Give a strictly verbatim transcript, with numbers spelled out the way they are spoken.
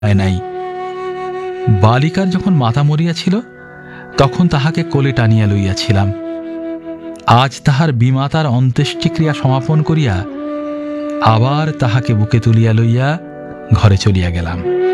নাই। বালিকার যখন মাতা মরিয়াছিল তখন তাহাকে কোলে টানিয়া লইয়াছিলাম। আজ তাহার বিমাতার অন্ত্যেষ্টিক্রিয়া সমাপন করিয়া আবার তাহাকে বুকে তুলিয়া লইয়া ঘরে চলিয়া গেলাম।